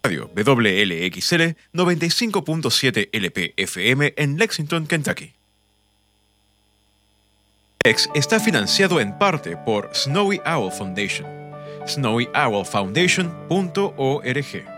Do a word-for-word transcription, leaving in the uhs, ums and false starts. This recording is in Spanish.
Radio W L X L noventa y cinco punto siete L P F M en Lexington, Kentucky. X está financiado en parte por Snowy Owl Foundation. snowy owl foundation punto org